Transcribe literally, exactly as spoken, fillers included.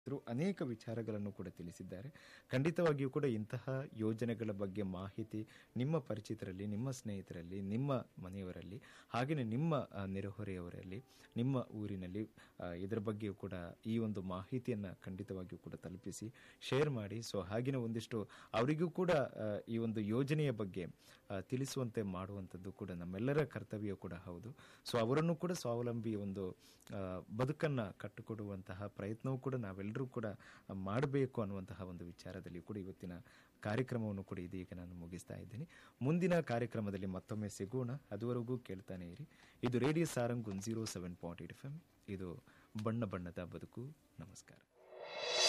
ಅನೇಕ ವಿಚಾರಗಳನ್ನು ಕೂಡ ತಿಳಿಸಿದ್ದಾರೆ. ಖಂಡಿತವಾಗಿಯೂ ಕೂಡ ಇಂತಹ ಯೋಜನೆಗಳ ಬಗ್ಗೆ ಮಾಹಿತಿ ನಿಮ್ಮ ಪರಿಚಿತರಲ್ಲಿ, ನಿಮ್ಮ ಸ್ನೇಹಿತರಲ್ಲಿ, ನಿಮ್ಮ ಮನೆಯವರಲ್ಲಿ, ಹಾಗೆಯೇ ನಿಮ್ಮ ಆ, ನೆರೆಹೊರೆಯವರಲ್ಲಿ, ನಿಮ್ಮ ಊರಿನಲ್ಲಿ ಆ, ಇದರ ಬಗ್ಗೆಯೂ ಕೂಡ ಈ ಒಂದು ಮಾಹಿತಿಯನ್ನು ಖಂಡಿತವಾಗಿಯೂ ಕೂಡ ತಲುಪಿಸಿ ಶೇರ್ ಮಾಡಿ. ಸೊ ಹಾಗೆಯೇ ಒಂದಿಷ್ಟು ಅವರಿಗೂ ಕೂಡ ಆ, ಈ ಒಂದು ಯೋಜನೆಯ ಬಗ್ಗೆ ಆ, ತಿಳಿಸುವಂತೆ ಮಾಡುವಂಥದ್ದು ಕೂಡ ನಮ್ಮೆಲ್ಲರ ಕರ್ತವ್ಯ ಕೂಡ ಹೌದು. ಸೊ ಅವರನ್ನು ಕೂಡ ಸ್ವಾವಲಂಬಿ ಒಂದು ಆ, ಬದುಕನ್ನು ಕಟ್ಟಿಕೊಡುವಂತಹ ಪ್ರಯತ್ನವೂ ಕೂಡ ನಾವೆಲ್ಲರೂ ಕೂಡ ಮಾಡಬೇಕು ಅನ್ನುವಂತಹ ಒಂದು ವಿಚಾರದಲ್ಲಿ ಕೂಡ ಇವತ್ತಿನ ಕಾರ್ಯಕ್ರಮವನ್ನು ಕೂಡ ಇದೀಗ ನಾನು ಮುಗಿಸ್ತಾ ಇದ್ದೀನಿ. ಮುಂದಿನ ಕಾರ್ಯಕ್ರಮದಲ್ಲಿ ಮತ್ತೊಮ್ಮೆ ಸಿಗೋಣ. ಅದುವರೆಗೂ ಕೇಳ್ತಾನೆ ಇರಿ. ಇದು radio Sarang one zero seven point eight F M. ಇದು ಬಣ್ಣ ಬಣ್ಣದ ಬದುಕು. ನಮಸ್ಕಾರ.